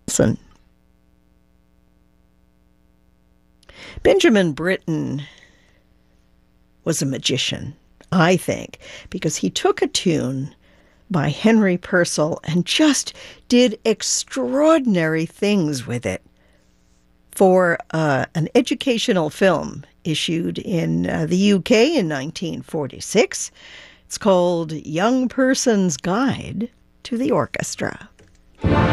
Listen. Benjamin Britten was a magician, I think, because he took a tune by Henry Purcell and just did extraordinary things with it for an educational film issued in the UK in 1946. It's called Young Person's Guide to the Orchestra.